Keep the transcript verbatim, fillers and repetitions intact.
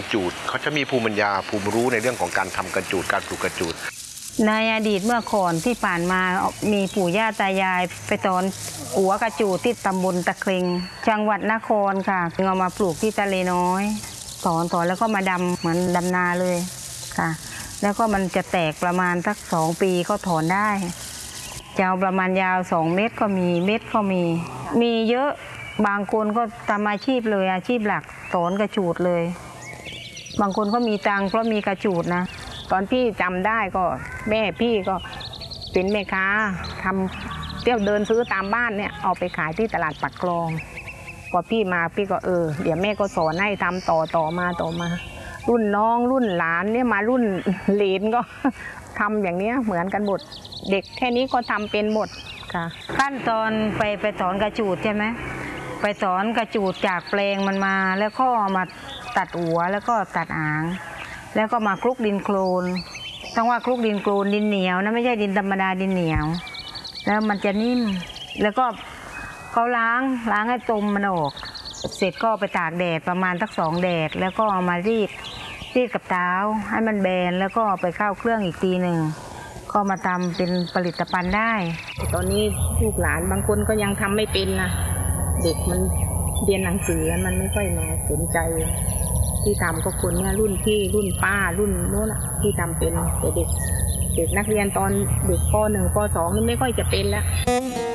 จูดเขาจะมีภูมิปัญญาภูมิรู้ในเรื่องของการทำกระจูดการปลูกกระจูดในอดีตเมื่อก่อนที่ผ่านมามีปู่ย่าตายายไปสอนหัวกระจูดที่ตำบลตะเครงจังหวัดนครค่ะเอามาปลูกที่ทะเลน้อยสอนสอนแล้วก็มาดำเหมือนดำนาเลยค่ะแล้วก็มันจะแตกประมาณสักสองปีก็ถอนได้ยาวประมาณยาวสองเมตรก็มีเม็ดก็มีมีเยอะบางคนก็ทำอาชีพเลยอาชีพหลักสอนกระจูดเลยบางคนก็มีตังค์เพราะมีกระจูดนะตอนพี่จำได้ก็แม่พี่ก็เป็นแม่ค้าทำเที่ยวเดินซื้อตามบ้านเนี่ยเอาไปขายที่ตลาดปักคลองพอพี่มาพี่ก็เออเดี๋ยวแม่ก็สอนให้ทำต่อต่อมาต่อมารุ่นน้องรุ่นหลานเนี่ยมารุ่นเหลนก็ทำอย่างเนี้ยเหมือนกันหมดเด็กแค่นี้ก็ทำเป็นหมดค่ะขั้นตอนไปไปสอนกระจูดใช่ไหมไปสอนกระจูดจากแปลงมันมาแล้วก็มาตัดหัวแล้วก็ตัดหางแล้วก็มาคลุกดินโคลนต้องว่าคลุกดินโคลนดินเหนียวนะไม่ใช่ดินธรรมดาดินเหนียวแล้วมันจะนิ่มแล้วก็เขาล้างล้างให้ตมมันออกเสร็จก็ไปตากแดดประมาณสักสองแดดแล้วก็เอามารีดรีดกับเท้าให้มันแบนแล้วก็ไปเข้าเครื่องอีกทีหนึ่งก็มาทำเป็นผลิตภัณฑ์ได้ตอนนี้ลูกหลานบางคนก็ยังทำไม่เป็นนะเด็กมันเรียนหนังสือมันไม่ค่อยมาสนใจที่ทำก็คนเนี่ยรุ่นพี่รุ่นป้ารุ่นโน้นอะที่ทำเป็นแต่เด็กเด็กนักเรียนตอนเด็กป.หนึ่ง ป.สอง นี่ไม่ค่อยจะเป็นแล้ว